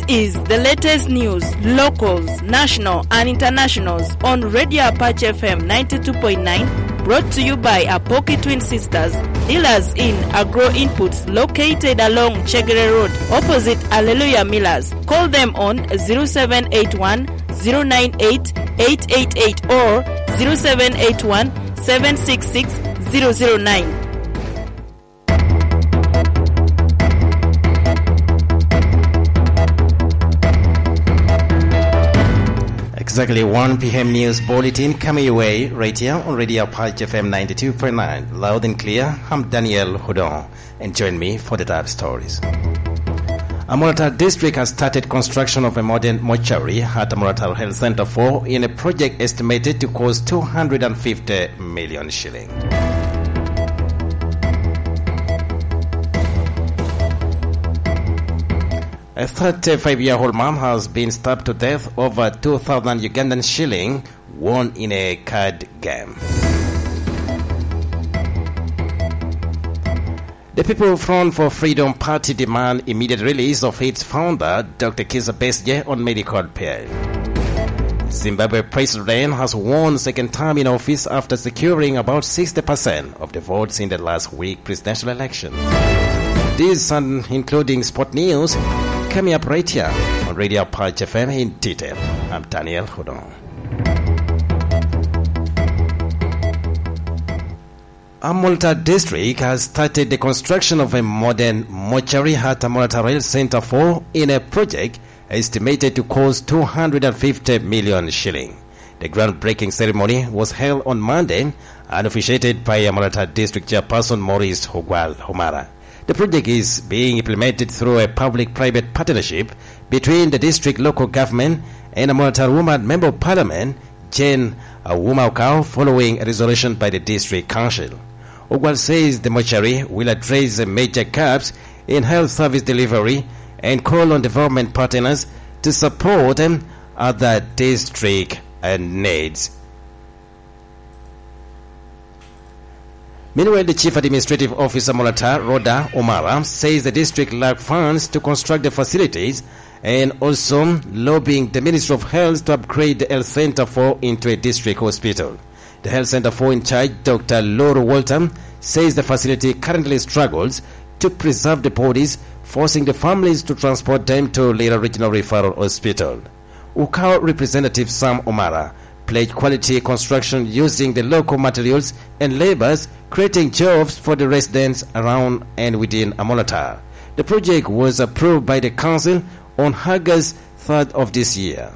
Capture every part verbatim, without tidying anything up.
is the latest news, locals, national and internationals on Radio Apache F M ninety-two point nine, brought to you by Apoki Twin Sisters, dealers in agro inputs located along Chegere Road, opposite Alleluia Millers. Call them on zero seven eight one, zero nine eight, eight eight eight or zero seven eight one, seven six six, zero zero nine. Exactly one p.m. news bulletin coming your way right here on Radio Apache F M ninety-two point nine. Loud and clear, I'm Daniel Houdon, and join me for the top stories. Amurata District has started construction of a modern mortuary at Amurata Health Center four in a project estimated to cost two hundred fifty million shillings. A thirty-five-year-old mom has been stabbed to death over two thousand Ugandan shilling won in a card game. The People Front for Freedom Party demand immediate release of its founder, Doctor Kizza Besigye, on medical bail. Zimbabwe president has won second term in office after securing about sixty percent of the votes in the last week presidential election. These and including sport news coming up right here on Radio Apache F M in detail. I'm Daniel Houdon. Amurata District has started the construction of a modern mortuary at Amurata Rail Center four in a project estimated to cost two hundred fifty million shilling. The groundbreaking ceremony was held on Monday and officiated by Amurata District Chairperson Maurice Hogwal Homara. The project is being implemented through a public-private partnership between the district local government and Amurata Woman Member of Parliament, Jane Wumaukau, following a resolution by the district council. Ogwal says the mortuary will address the major gaps in health service delivery and call on development partners to support um, other district and needs. Meanwhile, the Chief Administrative Officer Amurata, Rhoda Omara, says the district lacked funds to construct the facilities and also lobbying the Ministry of Health to upgrade the Health Center four into a district hospital. The Health Center four in charge, Doctor Laura Walton, says the facility currently struggles to preserve the bodies, forcing the families to transport them to Lira Regional Referral Hospital. Ukao Representative Sam Omara pledged quality construction using the local materials and labors, creating jobs for the residents around and within Amurata. The project was approved by the council on August third of this year.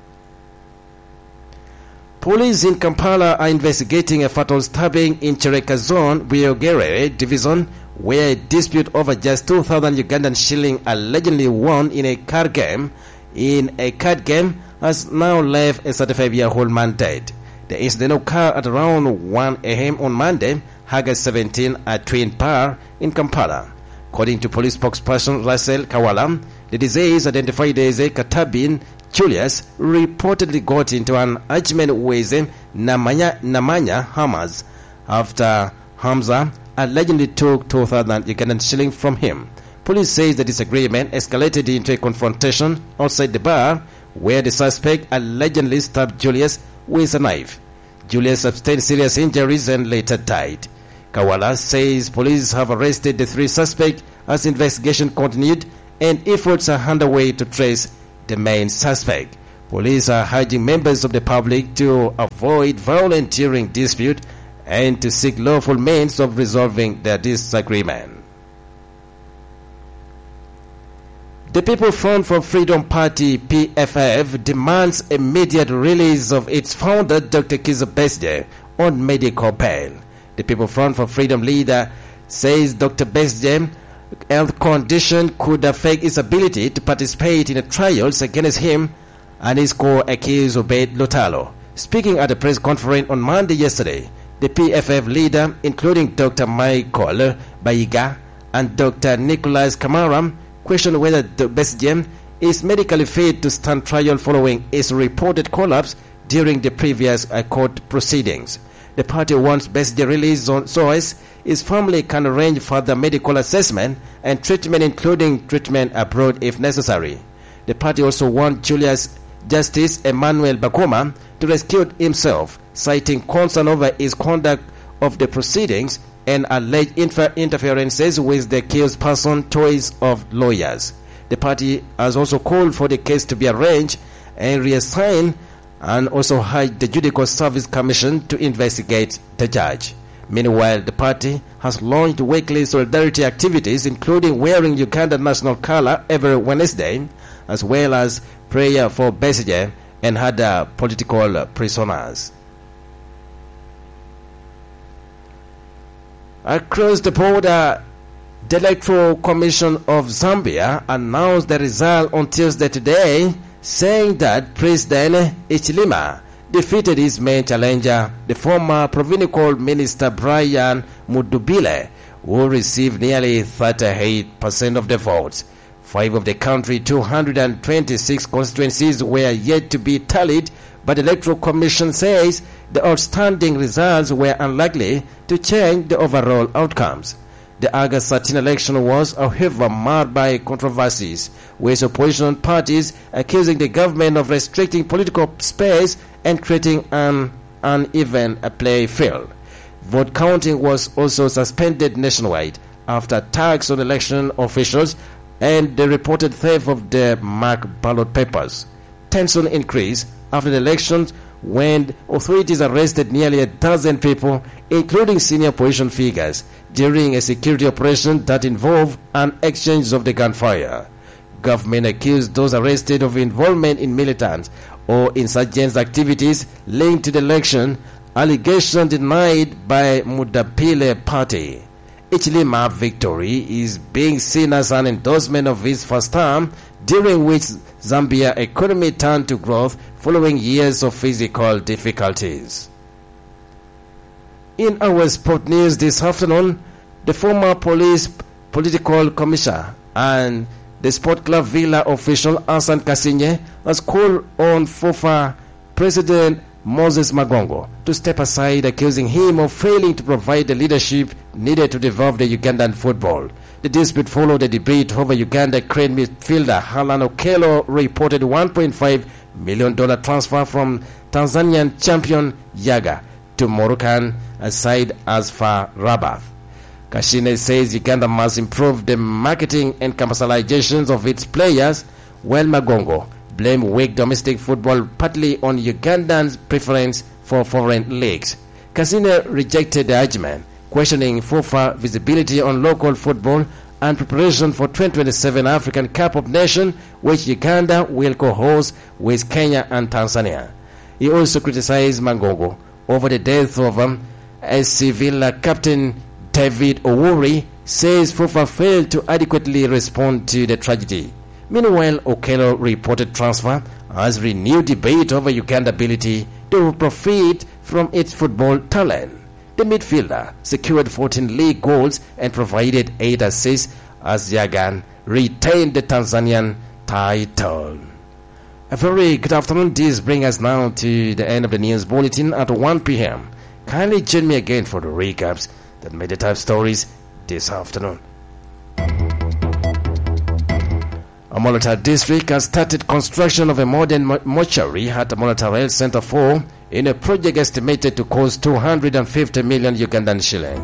Police in Kampala are investigating a fatal stabbing in Chereka Zone, Buyogere Division, where a dispute over just two thousand Ugandan shilling allegedly won in a card game in a card game has now left a thirty-five-year-old man dead. The incident occurred at around one a.m. on Monday, August seventeenth, at Twin Bar in Kampala. According to police spokesperson Russell Kawala, the deceased, identified as Katabin Julius, reportedly got into an argument with Namanya, Namanya Hamas after Hamza allegedly took two thousand Ugandan shillings from him. Police says the disagreement escalated into a confrontation outside the bar, where the suspect allegedly stabbed Julius with a knife. Julius sustained serious injuries and later died. Kawala says police have arrested the three suspects as investigation continued and efforts are underway to trace the main suspect. Police are urging members of the public to avoid violent during dispute and to seek lawful means of resolving their disagreement. The People Front for Freedom Party, P F F, demands immediate release of its founder, Doctor Kizza Besigye, on medical bail. The People Front for Freedom leader says Doctor Besigye's health condition could affect his ability to participate in the trials against him and his co-accused Obed Lutalo. Speaking at a press conference on Monday yesterday, the P F F leader, including Doctor Michael Bayiga and Doctor Nicholas Kamara, questioned whether Besigye is medically fit to stand trial following his reported collapse during the previous court proceedings. The party wants Besigye released so as his family can arrange further medical assessment and treatment, including treatment abroad if necessary. The party also want Julius Justice Emmanuel Bakoma to recuse himself, citing concern over his conduct of the proceedings and alleged inter- interferences with the accused person's choice of lawyers. The party has also called for the case to be arranged and reassigned, and also urged the Judicial Service Commission to investigate the judge. Meanwhile, the party has launched weekly solidarity activities, including wearing Uganda national color every Wednesday, as well as prayer for Besigye and other political prisoners. Across the border, the Electoral Commission of Zambia announced the result on Tuesday today, saying that President Hichilema defeated his main challenger, the former provincial minister Brian Mudubile, who received nearly thirty-eight percent of the votes. Five of the country's two hundred twenty-six constituencies were yet to be tallied, but the Electoral Commission says the outstanding results were unlikely to change the overall outcomes. The August thirteenth election was, however, marred by controversies, with opposition parties accusing the government of restricting political space and creating an uneven playing field. Vote counting was also suspended nationwide after attacks on election officials and the reported theft of the marked ballot papers. Tension increased after the elections when authorities arrested nearly a dozen people, including senior opposition figures, during a security operation that involved an exchange of the gunfire. Government accused those arrested of involvement in militant or insurgents activities linked to the election, allegation denied by Mudapile party. Hichilema victory is being seen as an endorsement of his first term, during which Zambia economy turned to growth following years of physical difficulties. In our sport news this afternoon, the former police political commissioner and the Sport Club Villa official Hassan Kasinye has called on FIFA President Moses Magongo to step aside, accusing him of failing to provide the leadership needed to develop the Ugandan football. The dispute followed a debate over Uganda crane midfielder Alan Okello reported one point five million dollars transfer from Tanzanian champion Yaga to Moroccan side as far Rabat. Kashine says Uganda must improve the marketing and commercializations of its players, while Magongo blamed weak domestic football partly on Ugandan's preference for foreign leagues. Kashine rejected the argument, questioning FIFA visibility on local football and preparation for twenty twenty-seven African Cup of Nations, which Uganda will co-host with Kenya and Tanzania. He also criticized Magongo over the death of um, S C Villa captain David Owuri, says FIFA failed to adequately respond to the tragedy. Meanwhile, Okello reported transfer has renewed debate over Uganda's ability to profit from its football talent. The midfielder secured fourteen league goals and provided eight assists as Yagan retained the Tanzanian title. A very good afternoon. This brings us now to the end of the news bulletin at one p.m. Kindly join me again for the recaps that made the top stories this afternoon. Amolata District has started construction of a modern mortuary at the Amolata Health Center four in a project estimated to cost two hundred fifty million Ugandan shilling.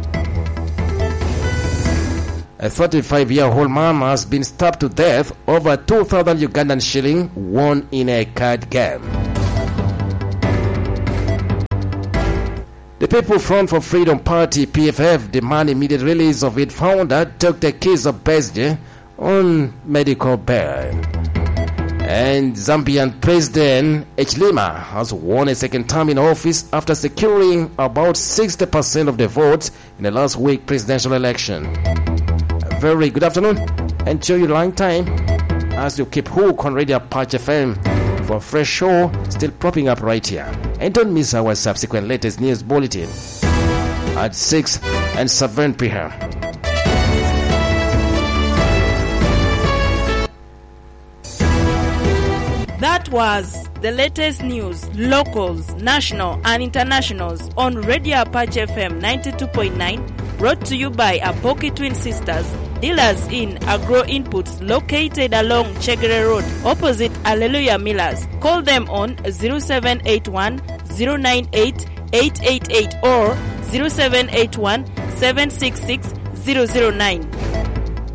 A thirty-five-year-old man has been stabbed to death over two thousand Ugandan shilling won in a card game. The People Front for Freedom Party P F F demand immediate release of its founder Doctor Kizza Besigye on medical bail. And Zambian President Hichilema has won a second term in office after securing about sixty percent of the votes in the last week presidential election. A very good afternoon. Enjoy your long time as you keep hooked on Radio Patch F M for a fresh show still propping up right here. And don't miss our subsequent latest news bulletin at six and seven p.m. That was the latest news, locals, national and internationals on Radio Apache F M ninety-two point nine, brought to you by Apoki Twin Sisters, Dealers in Agro Inputs located along Chegere Road opposite Alleluia Millers. Call them on zero seven eight one zero nine eight eight eight eight or zero seven eight one seven six six zero zero nine.